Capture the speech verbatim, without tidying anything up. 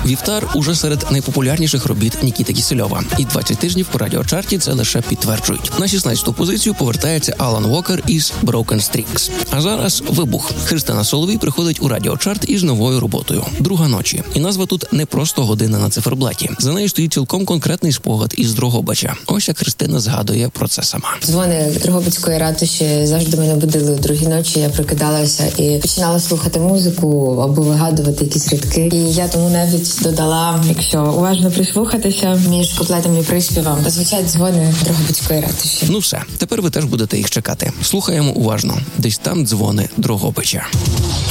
Вівтар уже серед найпопулярніших робіт Нікіти Кісельова. І двадцять тижнів у радіочарті це лише підтверджують. На шістнадцяту позицію повертається Алан Вокер із Broken Streaks. А зараз вибух. Христина Соловій приходить у радіочарт із новою роботою «Друга ночі». І назва тут не просто година на циферблаті. За нею стоїть цілком конкретний спогад із Дрогобича. Ось як Христина згадує про це сама. Дзвони Дрогобицької ратуші завжди мене будили у другій ночі. Я прокидалася і починала слухати музику або вигадувати якісь рядки. І я тому навіть додала, якщо уважно прислухатися, між куплетом і приспівом звучать дзвони Дрогобицької ратуші. Ну все, тепер ви теж будете їх чекати. Слухаємо уважно. Десь там дзвони Дрогобича.